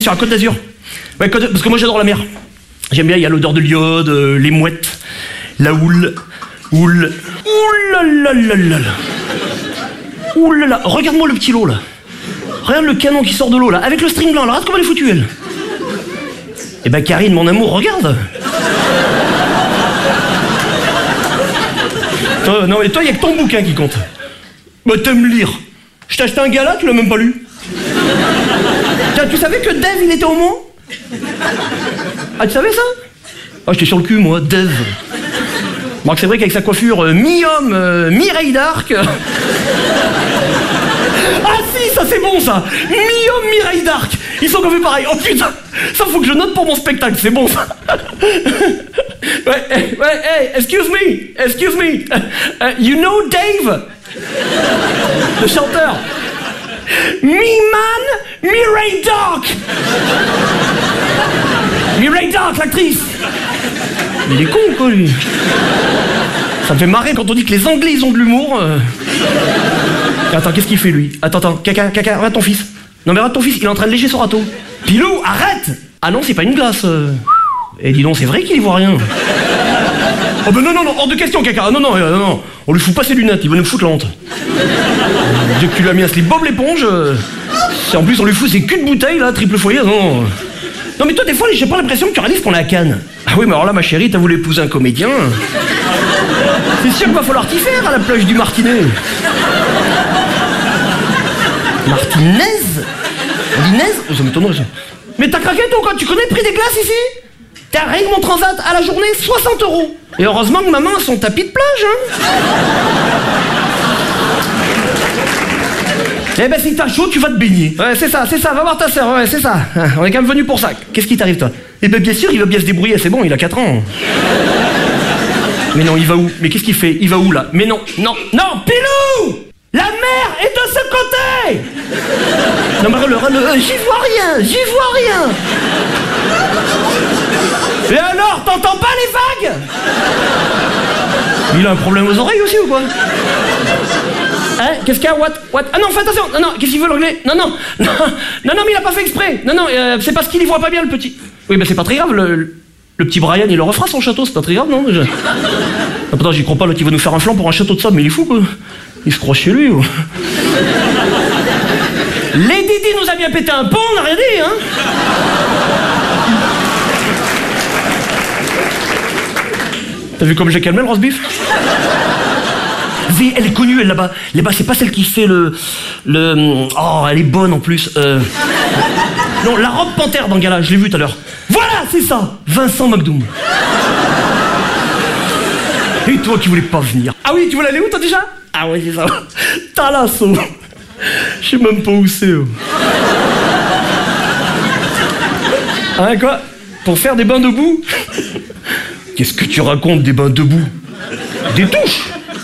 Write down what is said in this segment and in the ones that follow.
sur la Côte d'Azur. Ouais, parce que moi j'adore la mer. J'aime bien, il y a l'odeur de l'iode, les mouettes, la houle. Ouh-là-là-là-là. Ouh-là-là. Regarde-moi le petit lot, là. Regarde le canon qui sort de l'eau, là, avec le string blanc. Alors, regarde comment elle est foutue, elle. Eh ben, Karine, mon amour, regarde. Non, mais toi, il n'y a que ton bouquin qui compte. Bah, t'aimes lire. Je t'ai acheté un gala, tu l'as même pas lu. Tiens, tu savais que Dave, il était au Mans? Ah, tu savais ça? Ah, j'étais sur le cul, moi, Dave. Bon, c'est vrai qu'avec sa coiffure mi-homme, mi-Raye d'Arc... Ah si, ça c'est bon, ça. Mi-homme, mi-Raye d'Arc. Ils sont coiffés pareil. Oh putain, ça faut que je note pour mon spectacle, c'est bon, ça. Hey, excuse me. You know Dave? Le chanteur. Mi-man, mi-Raye d'Arc. Mi-Raye d'Arc, l'actrice. Il est con, quoi, lui. Ça me fait marrer quand on dit que les Anglais, ils ont de l'humour. Attends, qu'est-ce qu'il fait, lui? Attends, caca, regarde ton fils. Non, mais regarde ton fils, il est en train de lécher son râteau. Pilou, arrête! Ah non, c'est pas une glace. Eh, dis donc, c'est vrai qu'il y voit rien. Oh, ben non, hors de question, caca. Non. On lui fout pas ses lunettes, il va nous foutre la honte. Dieu que tu lui as mis un slip Bob l'éponge. En plus, on lui fout ses culs de bouteille, là, triple foyer, non. Non, mais toi, des fois, j'ai pas l'impression que tu réalises qu'on est à Cannes. Ah oui, mais alors là, ma chérie, t'as voulu épouser un comédien. C'est sûr qu'il va falloir t'y faire à la plage du Martinet. Martinez? Ça m'étonnerait, ça. Mais t'as craqué, toi, quoi? Tu connais le prix des glaces ici? T'as rien que mon transat à la journée, 60 €. Et heureusement que maman a son tapis de plage, hein. Eh ben, si t'as chaud, tu vas te baigner. Ouais, c'est ça, va voir ta sœur, ouais, c'est ça. On est quand même venu pour ça. Qu'est-ce qui t'arrive, toi? Eh ben, bien sûr, il va bien se débrouiller, c'est bon, il a 4 ans. Mais non, il va où? Mais qu'est-ce qu'il fait? Il va où, là? Mais non, Pilou! La mer est de ce côté! Non, mais j'y vois rien! Et alors, t'entends pas les vagues? Il a un problème aux oreilles aussi ou quoi? Hein? Qu'est-ce qu'il y a? What? Ah non, fais attention! Non, qu'est-ce qu'il veut l'anglais? Non, mais il a pas fait exprès! Non, c'est parce qu'il y voit pas bien le petit. Oui, ben c'est pas très grave, le petit Brian, il le refera son château, c'est pas très grave, non? Ah, putain, j'y crois pas, l'autre, il va nous faire un flanc pour un château de sable, mais il est fou, quoi. Il se croit chez lui, ou... Lady Di nous a bien pété un pont, on a rien dit, hein? T'as vu comme j'ai calmé le roast-beef? Elle est connue, elle, là-bas. Là-bas, c'est pas celle qui fait le... Oh, elle est bonne, en plus. Non, la robe panthère dans le gala, je l'ai vu tout à l'heure. Voilà, c'est ça! Vincent McDoom. Et toi qui voulais pas venir. Ah oui, tu voulais aller où, toi, déjà? Ah ouais, c'est ça. Talasso. Je sais même pas où c'est. Hein, quoi? Pour faire des bains debout? Qu'est-ce que tu racontes, des bains debout? Des douches?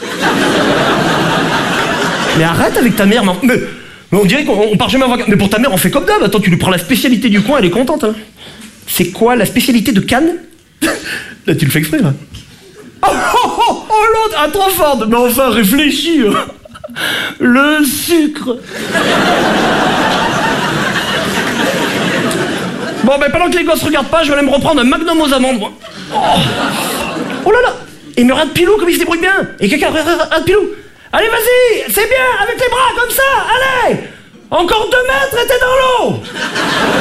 Mais arrête avec ta mère, mais on dirait qu'on part jamais en vacances. Mais pour ta mère, on fait comme d'hab. Attends, tu lui prends la spécialité du coin, elle est contente, hein. C'est quoi la spécialité de Cannes? Là, tu le fais exprès, là. Oh, l'autre, ah, trop forte. Mais enfin, réfléchis. Le sucre. Bon, ben pendant que les gosses regardent pas, je vais aller me reprendre un magnum aux amandes, moi. Oh là là. Et me regarde Pilou comme il se débrouille bien. Et quelqu'un regarde Pilou. Allez, vas-y, c'est bien, avec les bras comme ça, allez. Encore 2 mètres et t'es dans l'eau.